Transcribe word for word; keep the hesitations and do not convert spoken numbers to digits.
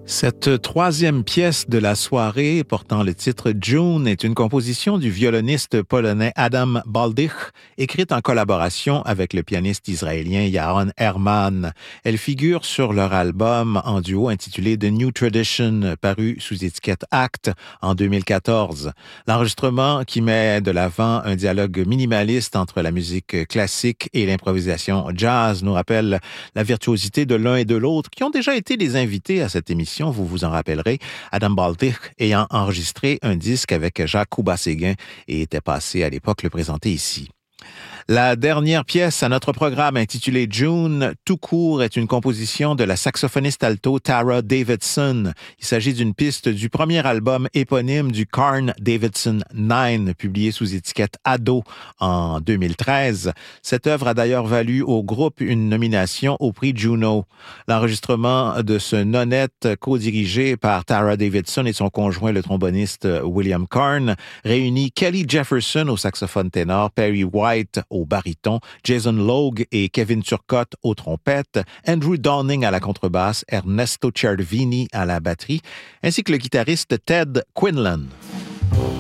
Cette troisième pièce de la soirée, portant le titre June, est une composition du violoniste polonais Adam Baldich, écrite en collaboration avec le pianiste israélien Yaron Herman. Elle figure sur leur album en duo intitulé The New Tradition, paru sous étiquette Act en deux mille quatorze. L'enregistrement, qui met de l'avant un dialogue minimaliste entre la musique classique et l'improvisation jazz, nous rappelle la virtuosité de l'un et de l'autre, qui ont déjà été les invités à cette émission. Vous vous en rappellerez, Adam Baldich ayant enregistré un disque avec Jacques Coubas-Séguin et était passé à l'époque le présenter ici. La dernière pièce à notre programme, intitulée June, tout court, est une composition de la saxophoniste alto Tara Davidson. Il s'agit d'une piste du premier album éponyme du Carn Davidson neuf, publié sous étiquette Ado en deux mille treize. Cette œuvre a d'ailleurs valu au groupe une nomination au prix Juno. L'enregistrement de ce nonette, co-dirigé par Tara Davidson et son conjoint, le tromboniste William Carn, réunit Kelly Jefferson au saxophone ténor, Perry White au baryton, Jason Logue et Kevin Turcotte aux trompettes, Andrew Downing à la contrebasse, Ernesto Ciardini à la batterie, ainsi que le guitariste Ted Quinlan.